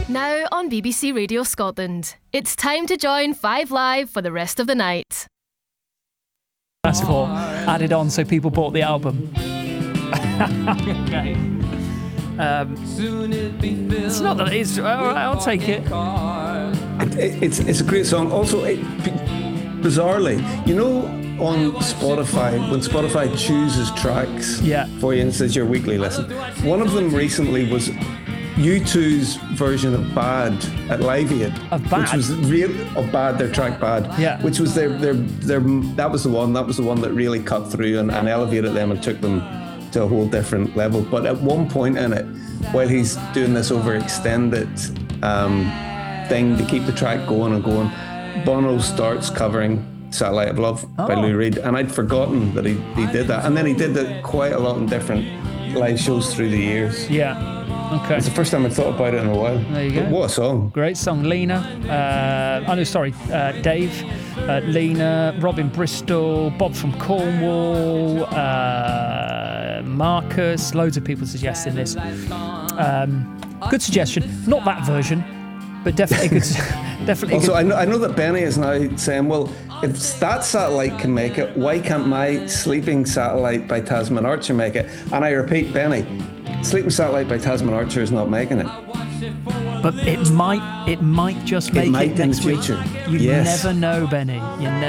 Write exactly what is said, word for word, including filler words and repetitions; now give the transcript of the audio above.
Now on B B C Radio Scotland, it's time to join Five Live for the rest of the night. That's for added on so people bought the album. Okay. Um, it's not that it's. All right, I'll take it. It, it. It's it's a great song. Also, it, bizarrely, you know, on Spotify, when Spotify chooses tracks yeah. for you and says your weekly listen, one of them recently was U two's version of Bad at Live Aid, of Bad, which was real of Bad, their track Bad, yeah, which was their their their that was the one that was the one that really cut through and, and elevated them and took them to a whole different level. But at one point in it, while he's doing this overextended um, thing to keep the track going and going, Bono starts covering Satellite of Love oh. by Lou Reed, and I'd forgotten that he, he did that, and then he did that quite a lot in different live shows through the years. Yeah. Okay. It's the first time I've thought about it in a while. There you go. But what a song. Great song. Lena. Uh, oh, no, sorry. Uh, Dave. Uh, Lena. Robin Bristol. Bob from Cornwall. Uh, Marcus. Loads of people suggesting this. Um, good suggestion. Not that version, but definitely good. definitely also, good. I know, I know that Benny is now saying, well, if that satellite can make it, why can't my Sleeping Satellite by Tasman Archer make it? And I repeat, Benny, Sleeping Satellite by Tasman Archer is not making it. But it might, it might just make it, might it next in the week. future. You yes. never know, Benny. You never